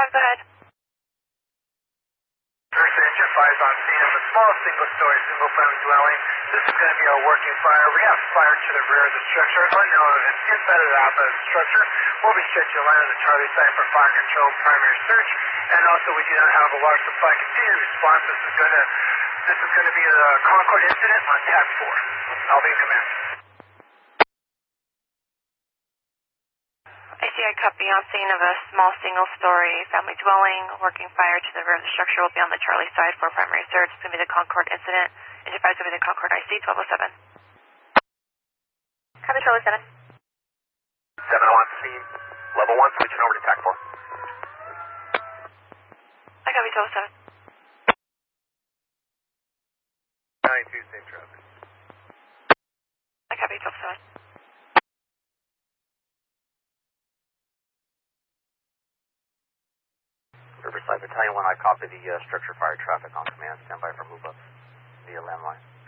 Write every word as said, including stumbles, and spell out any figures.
go ahead. First engine fires on scene of a small single-story, single-family dwelling. This is going to be a working fire. We have fire to the rear of the structure. Oh, no, it's inside of the outside of the structure. We'll be stretching line on the Charlie side for fire control and primary search. And also, we do not have a water supply continued response. This is going to, this is going to be the Concord incident on tab four. I'll be in command. I see a copy on scene of a small single-story family dwelling. Working fire to the rear of the structure will be on the Charlie side for primary search. It's going to be the Concord incident. Engine fire is going to be the Concord I C twelve oh seven. Copy Charlie seven. seven oh on scene. Level one, switching over to tac four. I copy twelve oh seven. nine two, same traffic. I copy twelve oh seven. Riverside Battalion one, I copy the uh, structure fire traffic on command. Stand by for move-ups via landline.